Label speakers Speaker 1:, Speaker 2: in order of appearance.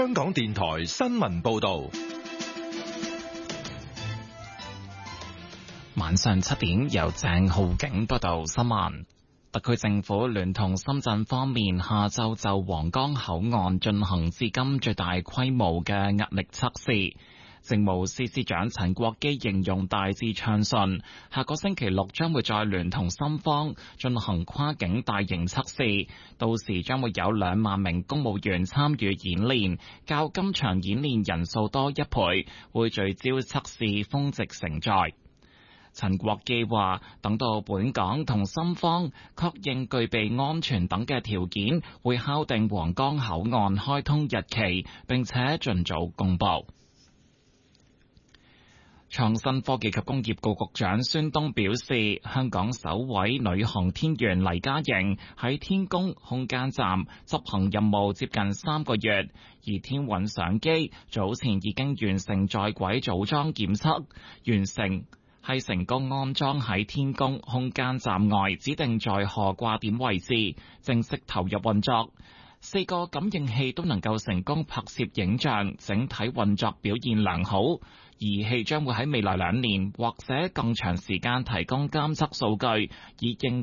Speaker 1: 香港電台新聞報道。
Speaker 2: 晚上7點，由鄭浩景報道新聞。特區政府聯同深圳方面下晝就皇崗口岸進行至今最大規模嘅壓力測試。政務司司長陳國基形容大致暢順，下個星期六將會再聯同深方進行跨境大型測試，到時將會有2萬名公務員參與演練，較今場演練人數多1倍，會聚焦測試峰值承載。陳國基話，等到本港同深方確認具備安全等嘅條件，會敲定皇崗口岸開通日期，並且盡早公佈。創新科技及工業局局長孫東表示，香港首位女航天員黎嘉瑩喺天宮空間站執行任務接近3個月，而天韻相機早前已經完成在軌組裝檢測，係成功安裝喺天宮空間站外指定載荷掛點位置，正式投入運作。4個感應器都能夠成功拍攝影像，整體運作表現良好。儀器將會喺未來2年或者更長時間提供監測數據，以應